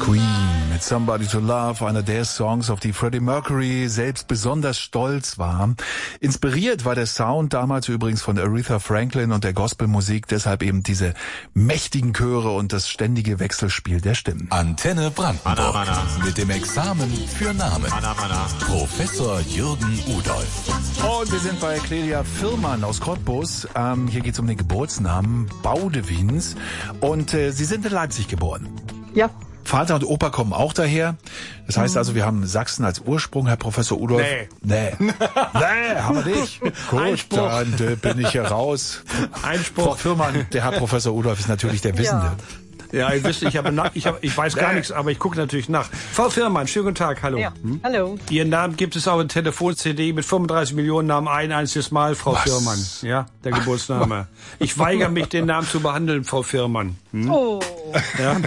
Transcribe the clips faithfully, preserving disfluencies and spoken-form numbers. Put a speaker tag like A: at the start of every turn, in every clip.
A: Queen mit Somebody to Love, einer der Songs, auf die Freddie Mercury selbst besonders stolz war. Inspiriert war der Sound damals übrigens von Aretha Franklin und der Gospelmusik, deshalb eben diese mächtigen Chöre und das ständige Wechselspiel der Stimmen.
B: Antenne Brandenburg mana, mana. Mit dem Examen für Namen. Mana, mana. Professor Jürgen Udolf.
A: Und wir sind bei Clelia Firmann aus Cottbus. Ähm, hier geht es um den Geburtsnamen Baudewins. Und äh, Sie sind in Leipzig geboren.
C: Ja.
A: Vater und Opa kommen auch daher. Das heißt also, wir haben Sachsen als Ursprung, Herr Professor Udolf.
D: Nee.
A: Nee. Nee, haben wir nicht. Gut,
D: Einspruch.
A: dann äh, bin ich hier raus.
D: Einspruch.
A: Frau Firmann, der Herr Professor Udolf ist natürlich der Wissende.
D: Ja, ihr wisst, ich, habe nach, ich, habe, ich weiß gar nichts, aber ich gucke natürlich nach. Frau Firmann, schönen guten Tag, hallo.
C: Ja,
D: hm?
C: hallo.
D: Ihren Namen gibt es auch in Telefon-C D mit fünfunddreißig Millionen Namen, ein einziges Mal, Frau
A: Was?
D: Firmann. Ja, der Geburtsname. Ich weigere mich, den Namen zu behandeln, Frau Firmann. Hm?
C: Oh.
D: Ja?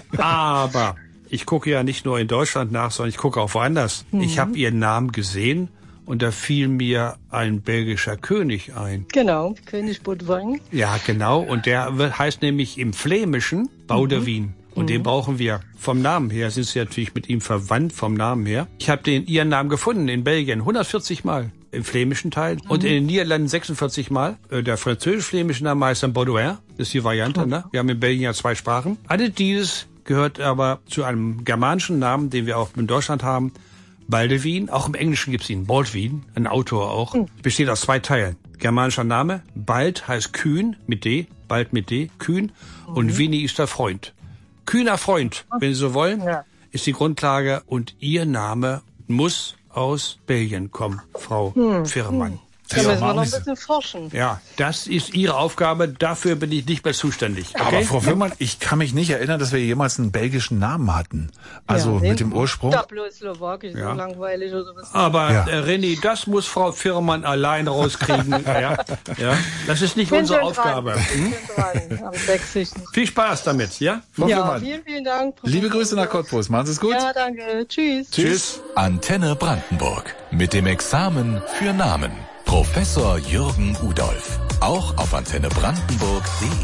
D: Aber ich gucke ja nicht nur in Deutschland nach, sondern ich gucke auch woanders. Mhm. Ich habe Ihren Namen gesehen und da fiel mir ein belgischer König ein.
C: Genau, König Baudouin.
D: Ja, genau. Und der wird, heißt nämlich im Flämischen Baudewin. Mhm. Und mhm. den brauchen wir. Vom Namen her sind Sie natürlich mit ihm verwandt, vom Namen her. Ich habe den Ihren Namen gefunden in Belgien, hundertvierzig Mal. Im flämischen Teil. Mhm. Und in den Niederlanden sechsundvierzig Mal. Der französisch-flämische Name heißt dann Baudouin. Das ist die Variante, mhm. ne? Wir haben in Belgien ja zwei Sprachen. Alle dieses gehört aber zu einem germanischen Namen, den wir auch in Deutschland haben. Baldewin. Auch im Englischen gibt es ihn. Baldwin, ein Autor auch. Mhm. Besteht aus zwei Teilen. Germanischer Name. Bald heißt kühn mit D. Bald mit D. Kühn. Mhm. Und Winnie ist der Freund. Kühner Freund, wenn Sie so wollen, ja. ist die Grundlage. Und Ihr Name muss aus Belgien kommen, Frau hm. Firmann.
C: Da müssen wir noch ein bisschen forschen.
D: Ja, das ist Ihre Aufgabe. Dafür bin ich nicht mehr zuständig. Okay?
A: Aber Frau Firmann, ich kann mich nicht erinnern, dass wir jemals einen belgischen Namen hatten. Also ja, mit dem Ursprung.
C: Ja, bloß Slowakisch, ja. so langweilig oder sowas.
D: Aber ja. äh, René, das muss Frau Firmann allein rauskriegen. ja, ja, das ist nicht unsere Aufgabe. Hm?
C: Dran, am
D: Viel Spaß damit, ja?
C: Frau ja, Firmann. Vielen, vielen Dank.
A: Liebe Grüße nach Cottbus. Machen Sie es gut.
C: Ja, danke. Tschüss.
A: Tschüss.
B: Antenne Brandenburg. Mit dem Examen für Namen. Professor Jürgen Udolf. Auch auf antenne brandenburg punkt de.